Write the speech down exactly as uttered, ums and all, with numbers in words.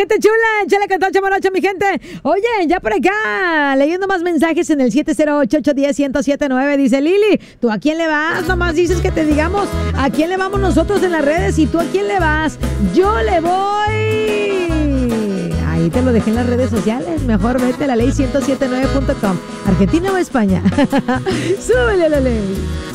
gente chula, échale cantacha morocha, mi gente. Oye, ya por acá, leyendo más mensajes en el siete cero ocho, ocho uno cero, uno cero siete nueve. Dice Lili, ¿tú a quién le vas? Nomás dices que te digamos a quién le vamos nosotros en las redes. ¿Y tú a quién le vas? Yo le voy. Ahí te lo dejé en las redes sociales. Mejor vete a la ley ciento siete nueve punto com. ¿Argentina o España? Súbele a la ley.